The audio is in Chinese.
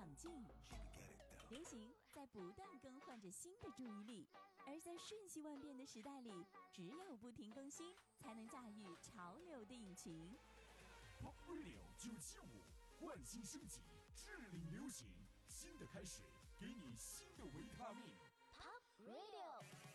场镜，流行在不断更换着新的注意力，而在瞬息万变的时代里，只有不停更新，才能驾驭潮流的引擎。 Pop Radio 975，焕新升级，致领流行，新的开始，给你新的维他命。 Pop Radio。